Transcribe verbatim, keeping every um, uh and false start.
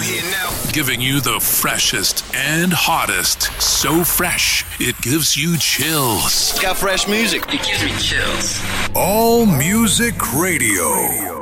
here now. Giving you the freshest and hottest. So fresh, it gives you chills. It's got fresh music. It gives me chills. All Music Radio.